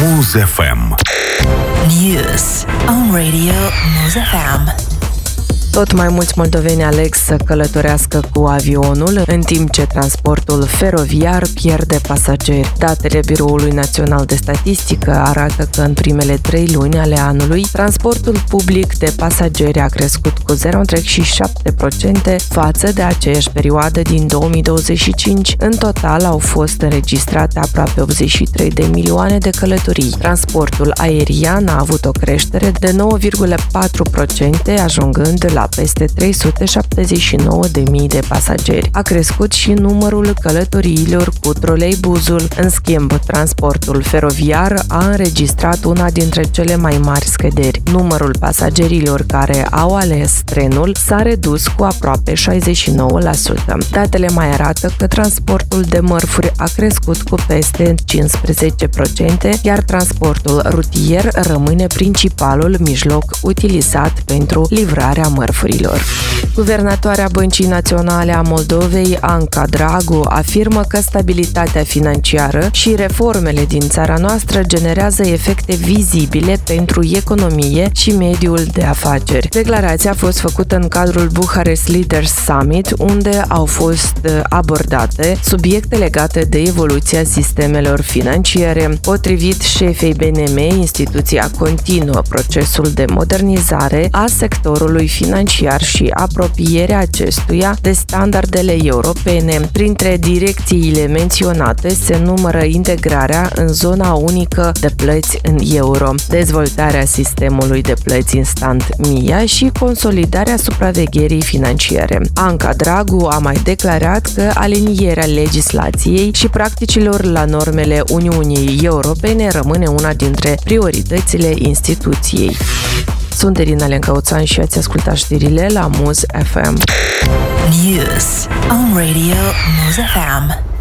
Muz FM. News on Radio Muz FM. Tot mai mulți moldoveni aleg să călătorească cu avionul, în timp ce transportul feroviar pierde pasageri. Datele Biroului Național de Statistică arată că în primele 3 luni ale anului, transportul public de pasageri a crescut cu 0,7% față de aceeași perioadă din 2025. În total au fost înregistrate aproape 83 de milioane de călătorii. Transportul aerian a avut o creștere de 9,4%, ajungând la peste 379.000 de pasageri. A crescut și numărul călătoriilor cu troleibuzul. În schimb, transportul feroviar a înregistrat una dintre cele mai mari scăderi. Numărul pasagerilor care au ales trenul s-a redus cu aproape 69%. Datele mai arată că transportul de mărfuri a crescut cu peste 15%, iar transportul rutier rămâne principalul mijloc utilizat pentru livrarea mărfurilor. Guvernatoarea Băncii Naționale a Moldovei, Anca Dragu, afirmă că stabilitatea financiară și reformele din țara noastră generează efecte vizibile pentru economie și mediul de afaceri. Declarația a fost făcută în cadrul Bucharest Leaders Summit, unde au fost abordate subiecte legate de evoluția sistemelor financiare. Potrivit șefei BNM, instituția continuă procesul de modernizare a sectorului financiar și apropierea acestuia de standardele europene. Printre direcțiile menționate se numără integrarea în zona unică de plăți în euro, dezvoltarea sistemului de plăți instant MIA și consolidarea supravegherii financiare. Anca Dragu a mai declarat că alinierea legislației și practicilor la normele Uniunii Europene rămâne una dintre prioritățile instituției. Sunt Irina Lencăuțan și ați ascultat știrile la Muz FM. News on Radio Muz FM.